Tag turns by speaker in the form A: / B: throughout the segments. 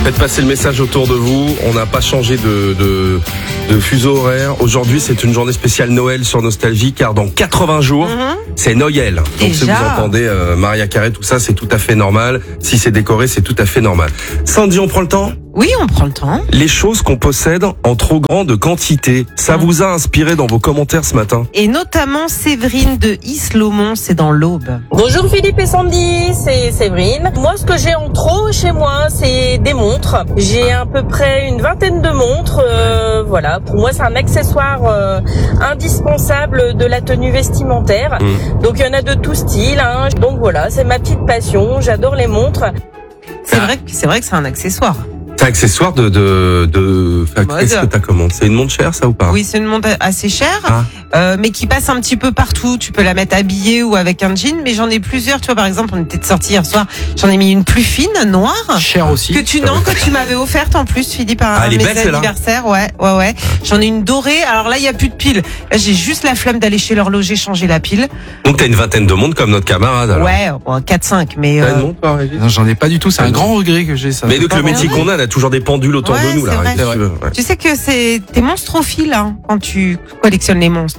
A: Faites passer le message autour de vous. On n'a pas changé de fuseau horaire. Aujourd'hui, c'est une journée spéciale Noël sur Nostalgie, car dans 80 jours, c'est Noël. Donc si vous entendez Maria Carré, tout ça, c'est tout à fait normal. Si c'est décoré, c'est tout à fait normal. Sandy, on prend le temps ?
B: Oui, on prend le temps.
A: Les choses qu'on possède en trop grande quantité, ça vous a inspiré dans vos commentaires ce matin ?
B: Et notamment Séverine de Isle-Lomont, c'est dans l'Aube.
C: Bonjour Philippe et Sandy, c'est Séverine. Moi, ce que j'ai en trop chez moi, c'est des montres. J'ai à peu près une vingtaine de montres. Voilà, pour moi, c'est un accessoire indispensable de la tenue vestimentaire. Donc, il y en a de tout style. Donc voilà, c'est ma petite passion. J'adore les montres.
B: C'est vrai que c'est un accessoire.
A: C'est un accessoire de qu'est-ce que t'as commandé ? C'est une montre chère, ça, ou pas ?
B: Oui, c'est une montre assez chère, mais qui passe un petit peu partout. Tu peux la mettre habillée ou avec un jean, mais j'en ai plusieurs. Tu vois, par exemple, on était sortis hier soir. J'en ai mis une plus fine, noire.
D: Chère aussi.
B: Que tu m'avais offerte en plus, Philippe, à un de mes anniversaires. Ouais. J'en ai une dorée. Alors là, il y a plus de pile. Là, j'ai juste la flemme d'aller chez l'horloger changer la pile.
A: Donc t'as une vingtaine de montres comme notre camarade, alors.
B: Ouais, 4-5, mais.
A: T'as une montre, toi, Régis ?
D: Non, j'en ai pas du tout. C'est un grand regret que j'ai ça.
A: Mais donc le métier qu'on a toujours des pendules autour de nous, là.
B: C'est vrai.
A: Ouais.
B: Tu sais que t'es monstrophile, quand tu collectionnes les montres.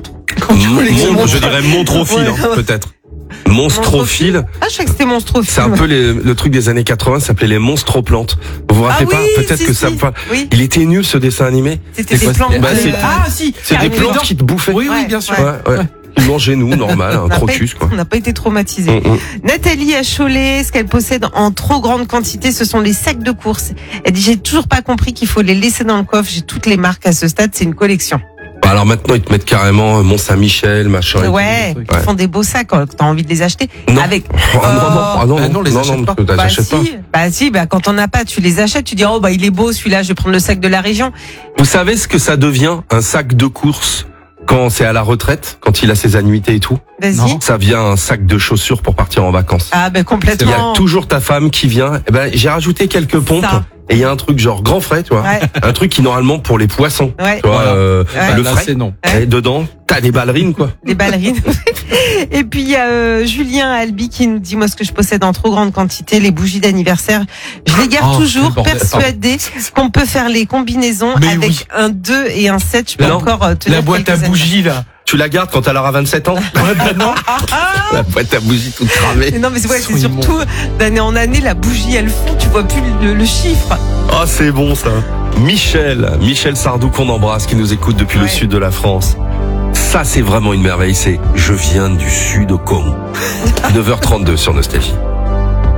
A: Je dirais montrophile, peut-être. Monstrophile.
B: Ah, je sais que c'était monstrophile.
A: C'est un peu le truc des années 80, ça s'appelait les monstroplantes. Vous vous rappelez pas ? Peut-être que ça.
B: Oui.
A: Il était nul, ce dessin animé.
B: C'était des plantes.
D: Si.
A: C'est des plantes qui te bouffaient.
D: Oui, bien sûr.
A: Ouais. Ils mangeaient nous, normal, un crocus, quoi.
B: On n'a pas été traumatisés. Nathalie à Cholet, ce qu'elle possède en trop grande quantité, ce sont les sacs de course. Elle dit, j'ai toujours pas compris qu'il faut les laisser dans le coffre. J'ai toutes les marques à ce stade, c'est une collection.
A: Alors maintenant, ils te mettent carrément Mont-Saint-Michel, machin.
B: Ils font des beaux sacs quand t'as envie de les acheter.
A: Non.
B: Avec.
A: Non, les achètes pas.
B: Quand on n'a pas, tu les achètes. Tu dis, il est beau celui-là, je vais prendre le sac de la région.
A: Vous savez ce que ça devient, un sac de course, quand c'est à la retraite, quand il a ses annuités et tout?
B: Vas-y.
A: Ça vient un sac de chaussures pour partir en vacances.
B: Ah, complètement.
A: Il y a toujours ta femme qui vient. J'ai rajouté quelques pompes. Et il y a un truc genre grand frais, tu vois. Ouais. Un truc qui normalement pour les poissons. Ouais. Tu vois, le frais.
D: C'est non.
A: Et dedans, t'as des ballerines, quoi.
B: Des ballerines. Et puis il y a Julien Albi qui nous dit, moi, ce que je possède en trop grande quantité, les bougies d'anniversaire. Je les garde toujours, persuadée qu'on peut faire les combinaisons avec un 2 et un 7. Je peux encore tenir
D: la boîte à bougies, là.
A: Tu la gardes quand elle aura 27 ans?
D: Non.
A: La boîte à bougies toute cramée.
B: Non, mais c'est surtout d'année en année, la bougie, elle fond, tu vois plus le chiffre.
A: Oh, c'est bon, ça. Michel Sardou qu'on embrasse, qui nous écoute depuis le sud de la France. Ça, c'est vraiment une merveille. C'est Je viens du sud au Congo. 9h32 sur Nostalgie.